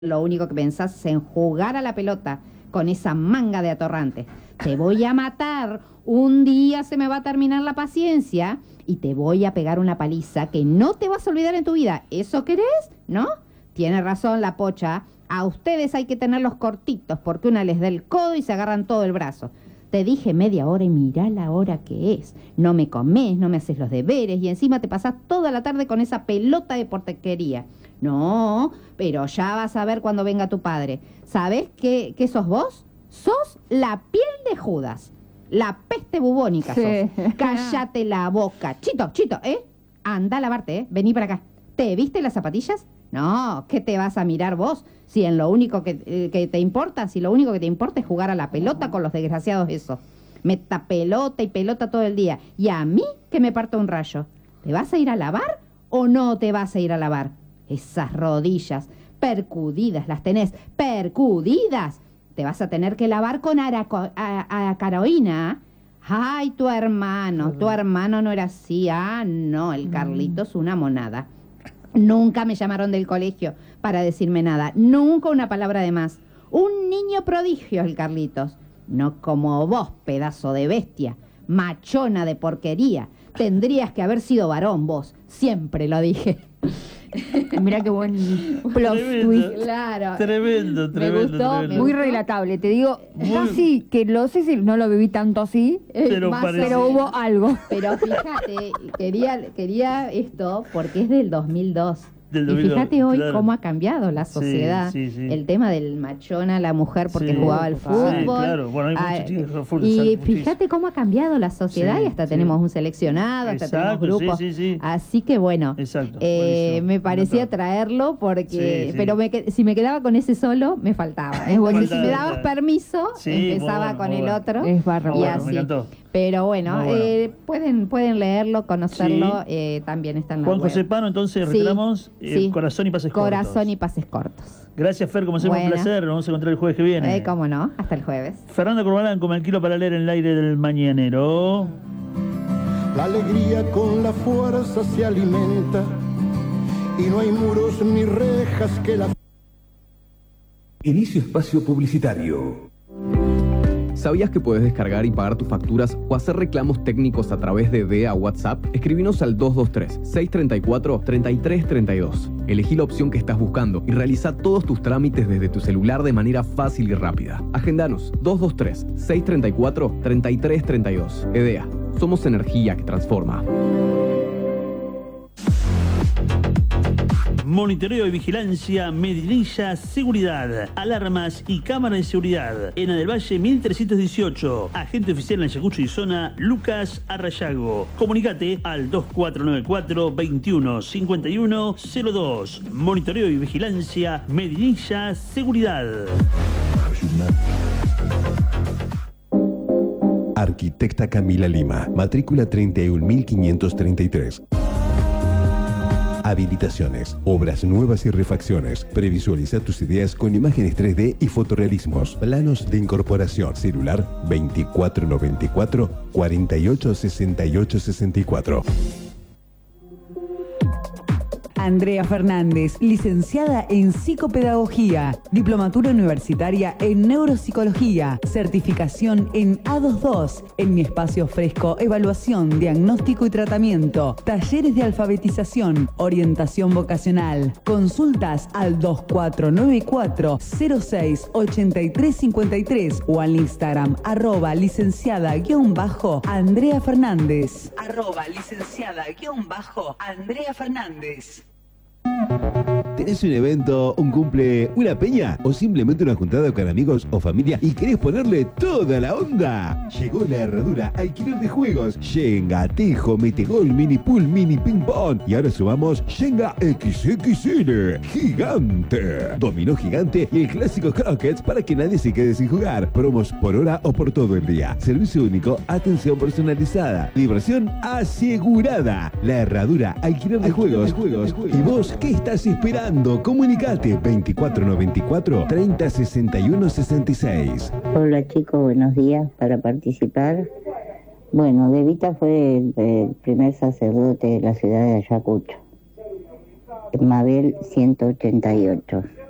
Lo único que pensás es en jugar a la pelota con esa manga de atorrante. Te voy a matar, un día se me va a terminar la paciencia y te voy a pegar una paliza que no te vas a olvidar en tu vida. ¿Eso querés? ¿No? Tiene razón la pocha. A ustedes hay que tenerlos cortitos porque una les da el codo y se agarran todo el brazo. Te dije media hora y mirá la hora que es. No me comés, no me haces los deberes y encima te pasás toda la tarde con esa pelota de porquería. No, pero ya vas a ver cuando venga tu padre. ¿Sabés qué sos vos? Sos la piel de Judas. La peste bubónica sos. Cállate la boca. Chito, anda a lavarte, Vení para acá. ¿Te viste las zapatillas? No, ¿qué te vas a mirar vos? Si en lo único que te importa, si lo único que te importa es jugar a la pelota con los desgraciados esos. Meta pelota y pelota todo el día. Y a mí que me parto un rayo. ¿Te vas a ir a lavar o no te vas a ir a lavar? Esas rodillas, percudidas las tenés, percudidas. Te vas a tener que lavar con acaroína. Ay, tu hermano no era así. Ah, no, el Carlitos una monada. Nunca me llamaron del colegio para decirme nada. Nunca una palabra de más. Un niño prodigio el Carlitos. No como vos, pedazo de bestia. Machona de porquería. Tendrías que haber sido varón vos. Siempre lo dije. Mirá qué buen plot twist. Claro. Tremendo. Me gustó. Muy relatable, te digo, casi que no sé si no lo viví tanto así, Pero pero hubo algo. Pero fíjate, quería esto porque es del 2002. Del Y 2002, fíjate hoy claro. cómo ha cambiado la sociedad. Sí. El tema del machona a la mujer porque Sí. jugaba al fútbol. Sí, claro. Bueno, hay muchos chicos que juegan fútbol, Y exacto, fíjate cómo ha cambiado la sociedad Sí, y hasta sí. tenemos un seleccionado, hasta tenemos Exacto, grupos. sí. Así que bueno, Exacto, buenísimo. me parecía Anotado. traerlo porque... Sí. Pero si me quedaba con ese solo, me faltaba. Es buenísimo. Porque si me dabas permiso, Sí, empezaba muy con bueno, el muy otro. Es bárbaro. Y Bueno, así. me encantó. Pero bueno, Muy bueno. pueden leerlo, conocerlo, Sí. También está en la Juan web. José Pano, entonces Sí, reiteramos, sí. Corazón y pases cortos. Corazón y pases cortos. Gracias, Fer, como siempre, un Bueno. placer. Nos vamos a encontrar el jueves que viene. Cómo no, hasta el jueves. Fernando Corbalán con el kilo para leer en el aire del mañanero. La alegría con la fuerza se alimenta y no hay muros ni rejas que la... Inicio espacio publicitario. ¿Sabías que puedes descargar y pagar tus facturas o hacer reclamos técnicos a través de DEA WhatsApp? Escribinos al 223-634-3332. Elegí la opción que estás buscando y realiza todos tus trámites desde tu celular de manera fácil y rápida. Agendanos 223-634-3332. EDEA. Somos energía que transforma. Monitoreo y vigilancia, Medinilla Seguridad, alarmas y cámaras de seguridad. Ena del Valle 1318. Agente oficial en Ayacucho y zona, Lucas Arrayago. Comunicate al 2494-215102. Monitoreo y vigilancia, Medinilla Seguridad. Arquitecta Camila Lima, matrícula 31533. Habilitaciones, obras nuevas y refacciones. Previsualiza tus ideas con imágenes 3D y fotorrealismos. Planos de incorporación. Celular 2494 486864. Andrea Fernández, licenciada en Psicopedagogía, diplomatura universitaria en Neuropsicología, certificación en A22. En Mi Espacio ofrezco evaluación, diagnóstico y tratamiento, talleres de alfabetización, orientación vocacional. Consultas al 2494-068353 o al Instagram @licenciada_Andrea Fernández. @licenciada_Andrea Fernández. ¿Tenés un evento, un cumple, una peña o simplemente una juntada con amigos o familia y querés ponerle toda la onda? Llegó la herradura alquiler de juegos, Shenga, Tejo, Metegol, Mini Pool, Mini Ping Pong y ahora sumamos Shenga XXL, gigante, dominó gigante y el clásico croquets para que nadie se quede sin jugar. Promos por hora o por todo el día. Servicio único, atención personalizada, diversión asegurada. La herradura alquiler de juegos. ¿Y vos qué estás esperando? Comunicate 2494 3061 66. Hola chicos, buenos días. Para participar, bueno, De Vita fue el primer sacerdote de la ciudad de Ayacucho. Mabel 188.